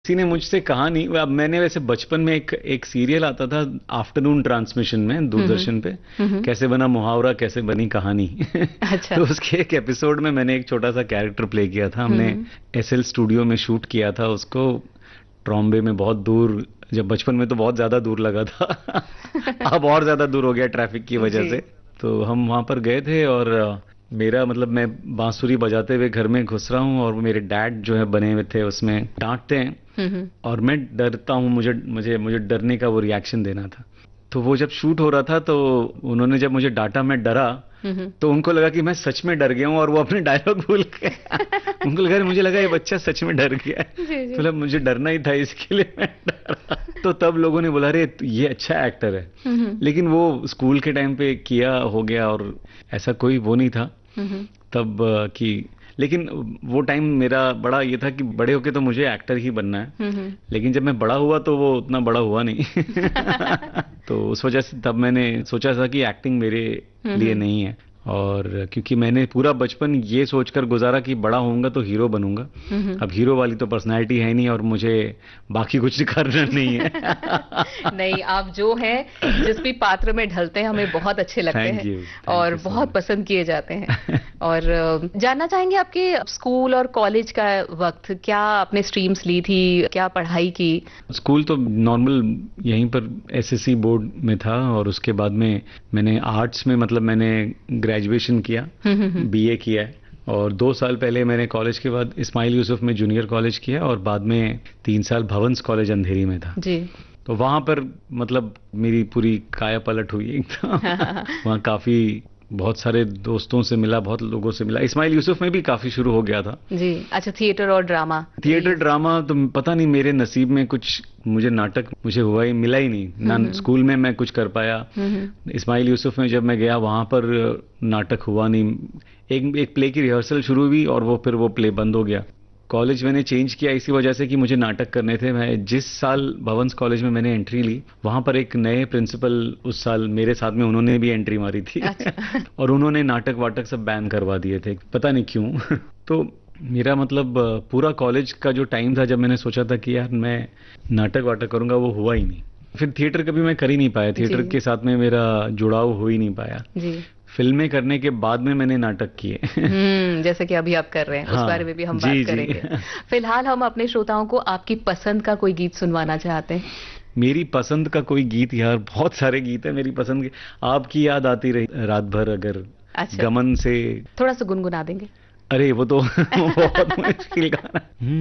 किसी ने मुझसे कहा नहीं। अब मैंने वैसे बचपन में एक सीरियल आता था आफ्टरनून ट्रांसमिशन में हम्म। दूरदर्शन पे, हम्म। कैसे बना मुहावरा कैसे बनी कहानी। अच्छा। तो उसके एक एपिसोड में मैंने एक छोटा सा कैरेक्टर प्ले किया था। हमने हम्म। एसएल स्टूडियो में शूट किया था उसको, ट्रॉम्बे में, बहुत दूर। जब बचपन में तो बहुत ज्यादा दूर लगा था। अब और ज्यादा दूर हो गया ट्रैफिक की वजह जी। से। तो हम वहां पर गए थे और मेरा मतलब मैं बांसुरी बजाते हुए घर में घुस रहा हूँ और वो मेरे डैड जो है बने हुए थे उसमें डांटते हैं हम्म। और मैं डरता हूँ। मुझे मुझे मुझे डरने का वो रिएक्शन देना था। तो वो जब शूट हो रहा था तो उन्होंने जब मुझे डांटा, मैं डरा, हम्म। तो उनको लगा कि मैं सच में डर गया हूँ और वो अपने डायलॉग भूल गए। उनको लगा, मुझे लगा ये बच्चा सच में डर गया है। जी जी। तो मतलब मुझे डरना ही था, इसके लिए मैं डरा। तो तब लोगों ने बोला, अरे ये अच्छा एक्टर है। हम्म। लेकिन वो स्कूल के टाइम पे किया हो गया और ऐसा कोई वो नहीं था हम्म। तब कि। लेकिन वो टाइम मेरा बड़ा ये था कि बड़े होके तो मुझे एक्टर ही बनना है। हम्म। लेकिन जब मैं बड़ा हुआ तो वो उतना बड़ा हुआ नहीं। तो उस वजह से तब मैंने सोचा था कि एक्टिंग मेरे लिए हम्म। नहीं है। और क्योंकि मैंने पूरा बचपन ये सोचकर गुजारा कि बड़ा होऊंगा तो हीरो बनूंगा। हम्म। अब हीरो वाली तो पर्सनालिटी है नहीं और मुझे बाकी कुछ करना नहीं नहीं, है। आप जो हैं, जिस भी पात्र में ढलते हैं हमें बहुत अच्छे लगते थैंक हैं यू, थैंक और यू सो बहुत मच। पसंद किए जाते हैं। और जानना चाहेंगे आपके स्कूल और कॉलेज का वक्त, क्या आपने स्ट्रीम्स ली थी, क्या पढ़ाई की? स्कूल तो नॉर्मल यहीं पर एसएससी बोर्ड में था और उसके बाद में मैंने आर्ट्स में, मतलब मैंने ग्रेजुएशन किया, हम्म। बीए किया है। और 2 साल पहले मैंने कॉलेज के बाद इस्माइल यूसुफ में जूनियर कॉलेज किया और बाद में 3 साल भवंस कॉलेज अंधेरी में था। जी। तो वहां पर मतलब मेरी पूरी काया पलट हुई एकदम। वहाँ काफी बहुत सारे दोस्तों से मिला, बहुत लोगों से मिला। इस्माइल यूसुफ में भी काफी शुरू हो गया था जी। अच्छा, थिएटर और ड्रामा थिएटर ये। ड्रामा। तो पता नहीं मेरे नसीब में कुछ, मुझे नाटक मुझे हुआ ही मिला ही नहीं ना। हम्म। स्कूल में मैं कुछ कर पाया। हम्म। इस्माइल यूसुफ में जब मैं गया वहां पर नाटक हुआ नहीं। एक प्ले की रिहर्सल शुरू हुई और वो फिर वो प्ले बंद हो गया। कॉलेज मैंने चेंज किया इसी वजह से कि मुझे नाटक करने थे। मैं जिस साल भवंस कॉलेज में मैंने एंट्री ली, वहां पर एक नए प्रिंसिपल उस साल मेरे साथ में, उन्होंने भी एंट्री मारी थी। अच्छा। और उन्होंने नाटक वाटक सब बैन करवा दिए थे, पता नहीं क्यों। तो मेरा मतलब पूरा कॉलेज का जो टाइम था जब मैंने सोचा था कि यार मैं नाटक वाटक करूंगा, वो हुआ ही नहीं। फिर थिएटर कभी मैं कर ही नहीं पाया, जी थिएटर के साथ में मेरा जुड़ाव हो ही नहीं पाया। जी। फिल्में करने के बाद में मैंने नाटक किए। जैसे कि अभी आप कर रहे हैं, उस बारे में हाँ भी हम बात जी जी। करेंगे। फिलहाल हम अपने श्रोताओं को आपकी पसंद का कोई गीत सुनवाना चाहते हैं। मेरी पसंद का कोई गीत, यार बहुत सारे गीत है मेरी पसंद के। आपकी याद आती रही रात भर अगर, अच्छा, गमन से। थोड़ा सा गुनगुना देंगे? अरे वो तो बहुत मुश्किल गाना।